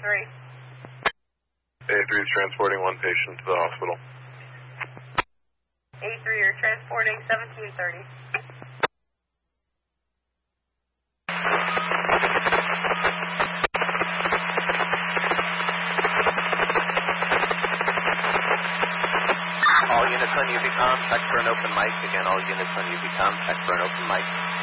A3 is transporting one patient to the hospital. A3, you're transporting 1730. All units on UV contact for an open mic. Again, all units on UV contact for an open mic.